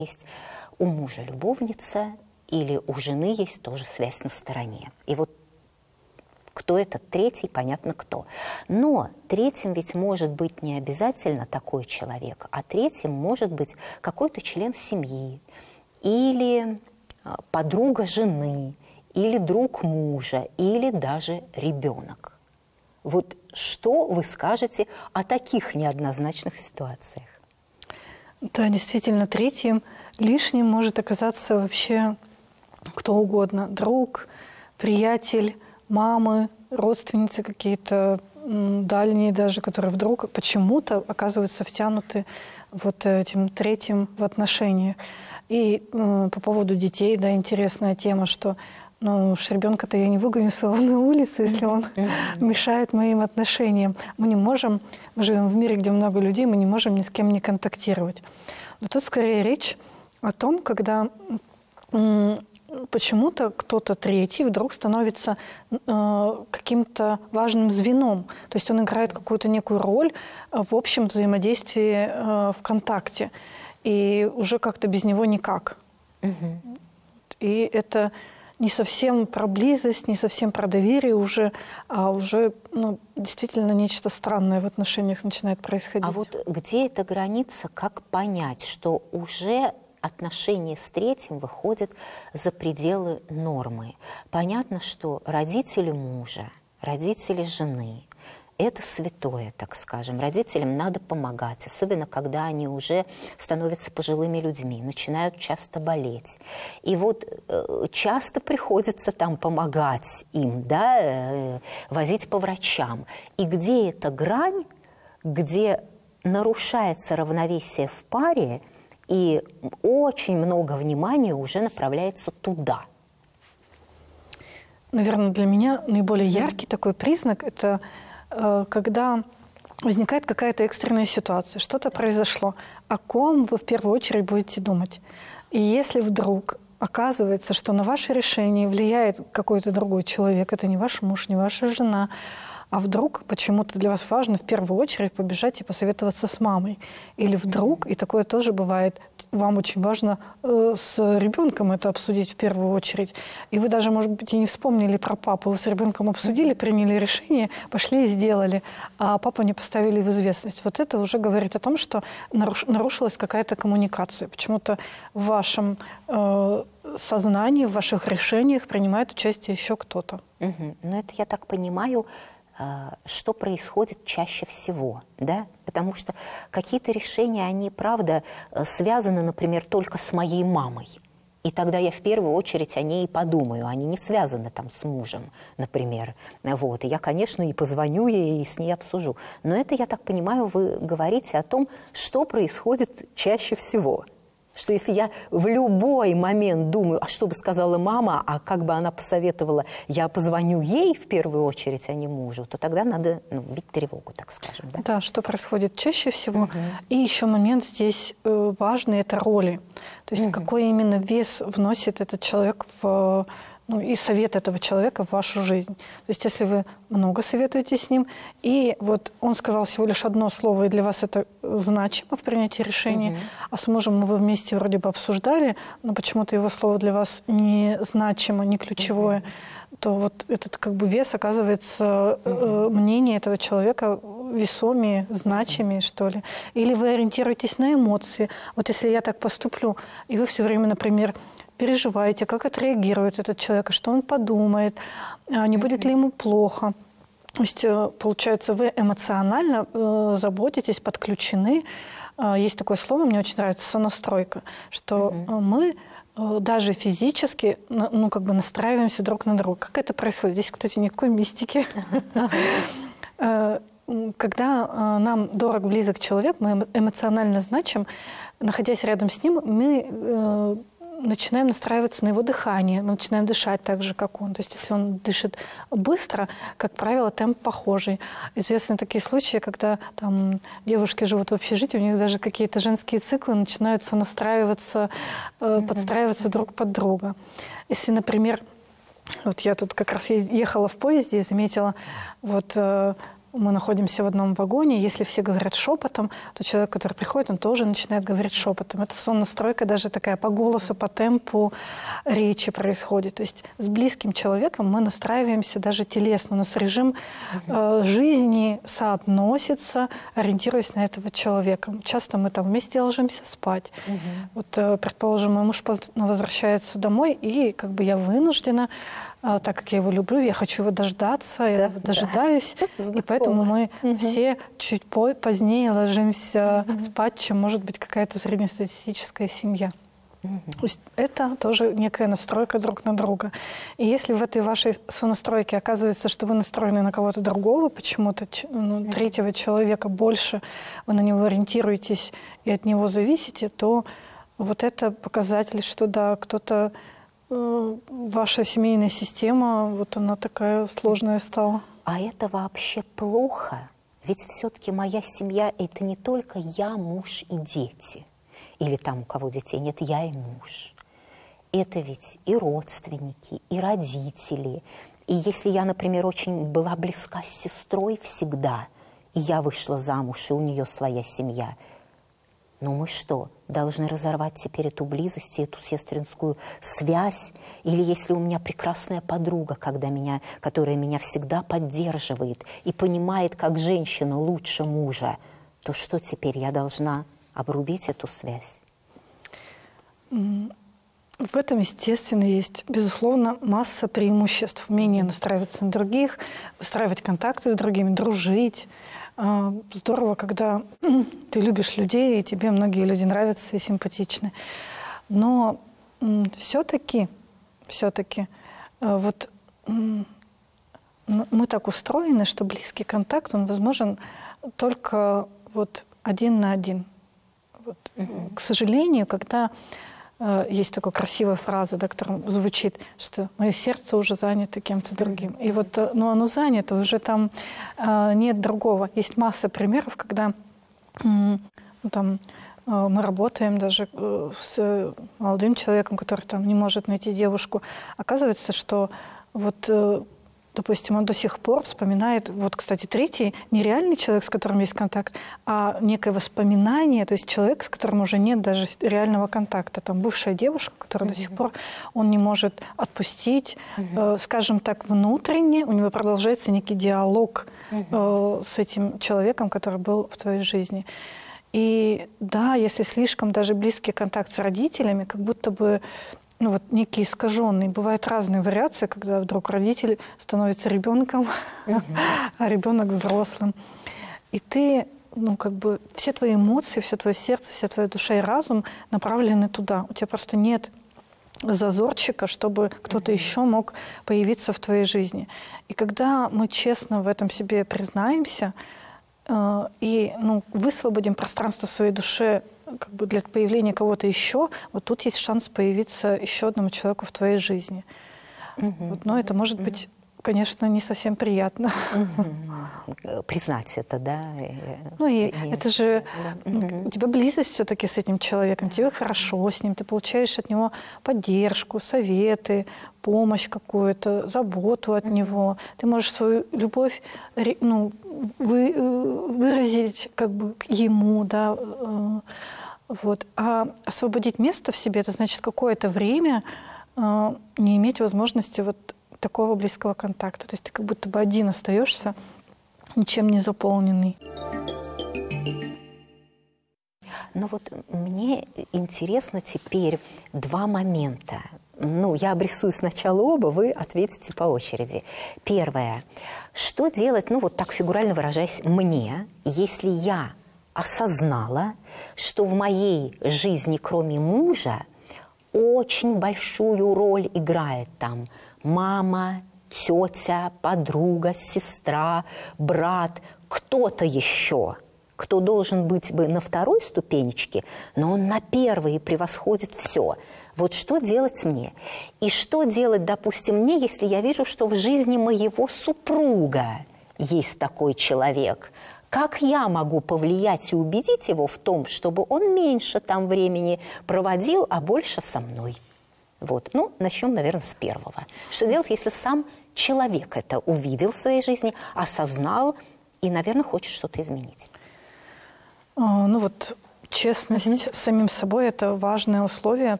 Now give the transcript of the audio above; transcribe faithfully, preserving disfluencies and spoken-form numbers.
Есть у мужа любовница или у жены есть тоже связь на стороне. И вот кто этот третий, понятно кто. Но третьим ведь может быть не обязательно такой человек, а третьим может быть какой-то член семьи, или подруга жены, или друг мужа, или даже ребенок. Вот что вы скажете о таких неоднозначных ситуациях? Да, действительно, третьим лишним может оказаться вообще кто угодно. Друг, приятель, мамы, родственницы какие-то, дальние даже, которые вдруг почему-то оказываются втянуты вот этим третьим в отношениях. И э, по поводу детей, да, интересная тема, что ну уж ребенка-то я не выгоню своего на улицу, если он мешает моим отношениям. Мы не можем, мы живем в мире, где много людей, мы не можем ни с кем не контактировать. Но тут скорее речь о том, когда м, почему-то кто-то третий вдруг становится э, каким-то важным звеном. То есть он играет какую-то некую роль в общем взаимодействии э, в контакте. И уже как-то без него никак. Угу. И это не совсем про близость, не совсем про доверие уже, а уже ну, действительно нечто странное в отношениях начинает происходить. А вот где эта граница, как понять, что уже отношения с третьим выходят за пределы нормы? Понятно, что родители мужа, родители жены – это святое, так скажем. Родителям надо помогать, особенно когда они уже становятся пожилыми людьми, начинают часто болеть. И вот э, часто приходится там помогать им, да, э, возить по врачам. И где эта грань, где нарушается равновесие в паре, и очень много внимания уже направляется туда? Наверное, для меня наиболее яркий такой признак – это когда возникает какая-то экстренная ситуация, что-то произошло, о ком вы в первую очередь будете думать. И если вдруг оказывается, что на ваше решение влияет какой-то другой человек, это не ваш муж, не ваша жена, а вдруг почему-то для вас важно в первую очередь побежать и посоветоваться с мамой. Или вдруг, и такое тоже бывает, вам очень важно э, с ребенком это обсудить в первую очередь. И вы даже, может быть, и не вспомнили про папу. Вы с ребенком обсудили, приняли решение, пошли и сделали, а папу не поставили в известность. Вот это уже говорит о том, что наруш... нарушилась какая-то коммуникация. Почему-то в вашем э, сознании, в ваших решениях принимает участие еще кто-то. Угу. Ну, это, я так понимаю, что происходит чаще всего, да? Потому что какие-то решения, они, правда, связаны, например, только с моей мамой. И тогда я в первую очередь о ней подумаю. Они не связаны там с мужем, например. Вот. И я, конечно, и позвоню ей, и с ней обсужу. Но это, я так понимаю, вы говорите о том, что происходит чаще всего. Что если я в любой момент думаю, а что бы сказала мама, а как бы она посоветовала, я позвоню ей в первую очередь, а не мужу, то тогда надо ну, бить тревогу, так скажем. Да, да, что происходит чаще всего. Угу. И еще момент здесь важный – это роли. То есть угу. какой именно вес вносит этот человек в... Ну, и совет этого человека в вашу жизнь. То есть если вы много советуете с ним, и вот он сказал всего лишь одно слово, и для вас это значимо в принятии решения, угу. а с мужем вы вместе вроде бы обсуждали, но почему-то его слово для вас не значимо, не ключевое, угу. то вот этот как бы вес оказывается, угу. э, мнение этого человека весомее, значимее, угу. что ли. Или вы ориентируетесь на эмоции. Вот если я так поступлю, и вы все время, например, переживаете, как отреагирует этот человек, что он подумает, не будет ли ему плохо. То есть, получается, вы эмоционально э, заботитесь, подключены. Есть такое слово, мне очень нравится, сонастройка, что mm-hmm. мы э, даже физически ну, как бы настраиваемся друг на друга. Как это происходит? Здесь, кстати, никакой мистики. Когда нам дорог, близок человек, мы эмоционально значим, находясь рядом с ним, мы начинаем настраиваться на его дыхание, мы начинаем дышать так же, как он. То есть если он дышит быстро, как правило, темп похожий. Известны такие случаи, когда там девушки живут в общежитии, у них даже какие-то женские циклы начинают настраиваться, mm-hmm. подстраиваться друг под друга. Если, например, вот я тут как раз ехала в поезде и заметила, вот мы находимся в одном вагоне, если все говорят шепотом, то человек, который приходит, он тоже начинает говорить шепотом. Это сонастройка даже такая по голосу, по темпу речи происходит. То есть с близким человеком мы настраиваемся даже телесно. У нас режим э, жизни соотносится, ориентируясь на этого человека. Часто мы там вместе ложимся спать. Угу. Вот, э, предположим, мой муж поздно возвращается домой, и как бы я вынуждена, так как я его люблю, я хочу его дождаться, да, я его дожидаюсь, да. И поэтому мы угу. все чуть позднее ложимся угу. спать, чем может быть какая-то среднестатистическая семья. Угу. То есть это тоже некая настройка друг на друга. И если в этой вашей сонастройке оказывается, что вы настроены на кого-то другого, почему-то ну, третьего человека больше, вы на него ориентируетесь и от него зависите, то вот это показатель, что да, кто-то ваша семейная система, вот она такая сложная стала. А это вообще плохо? Ведь все-таки моя семья – это не только я, муж и дети. Или там, у кого детей нет, я и муж. Это ведь и родственники, и родители. И если я, например, очень была близка с сестрой всегда, и я вышла замуж, и у нее своя семья – ну мы что, должны разорвать теперь эту близость, эту сестринскую связь? Или если у меня прекрасная подруга, когда меня, которая меня всегда поддерживает и понимает, как женщина лучше мужа, то что теперь, я должна обрубить эту связь? В этом, естественно, есть, безусловно, масса преимуществ. Умение настраиваться на других, выстраивать контакты с другими, дружить. Здорово, когда ты любишь людей, и тебе многие люди нравятся и симпатичны. Но все-таки, все-таки, вот мы так устроены, что близкий контакт, он возможен только вот один на один. Вот. Mm-hmm. К сожалению, когда есть такая красивая фраза, да, которая звучит, что мое сердце уже занято кем-то другим. И вот, ну, оно занято, уже там э, нет другого. Есть масса примеров, когда э, ну, там, э, мы работаем даже э, с молодым человеком, который там не может найти девушку. Оказывается, что вот... Э, допустим, он до сих пор вспоминает, вот, кстати, третий, не реальный человек, с которым есть контакт, а некое воспоминание, то есть человек, с которым уже нет даже реального контакта. Там бывшая девушка, которую mm-hmm. до сих пор он не может отпустить, mm-hmm. э, скажем так, внутренне, у него продолжается некий диалог mm-hmm. э, с этим человеком, который был в твоей жизни. И да, если слишком даже близкий контакт с родителями, как будто бы ну, вот некий искаженный. Бывают разные вариации, когда вдруг родитель становится ребенком, uh-huh. а ребенок взрослым. И ты, ну, как бы, все твои эмоции, все твое сердце, вся твоя душа и разум направлены туда. У тебя просто нет зазорчика, чтобы кто-то uh-huh. еще мог появиться в твоей жизни. И когда мы честно в этом себе признаемся э, и ну, высвободим пространство в своей душе, как бы для появления кого-то еще, вот тут есть шанс появиться еще одному человеку в твоей жизни. Угу. Вот, но это может быть, конечно, не совсем приятно. Угу. Признать это, да? Ну и Нет. это же... Да. Угу. У тебя близость все-таки с этим человеком, тебе хорошо с ним, ты получаешь от него поддержку, советы, помощь какую-то, заботу от угу. него. Ты можешь свою любовь ну, вы, выразить как бы к ему, да, вот. А освободить место в себе, это значит какое-то время э, не иметь возможности вот такого близкого контакта. То есть ты как будто бы один остаешься, ничем не заполненный. Ну вот мне интересно теперь два момента. Ну, я обрисую сначала оба, вы ответите по очереди. Первое. Что делать, ну вот так фигурально выражаясь, мне, если я осознала, что в моей жизни, кроме мужа, очень большую роль играет там мама, тетя, подруга, сестра, брат, кто-то еще, кто должен быть бы на второй ступенечке, но он на первой и превосходит все. Вот что делать мне? И что делать, допустим, мне, если я вижу, что в жизни моего супруга есть такой человек? Как я могу повлиять и убедить его в том, чтобы он меньше там времени проводил, а больше со мной? Вот. Ну, начнем, наверное, с первого. Что делать, если сам человек это увидел в своей жизни, осознал и, наверное, хочет что-то изменить. А, ну вот честность mm-hmm. с самим собой – это важное условие,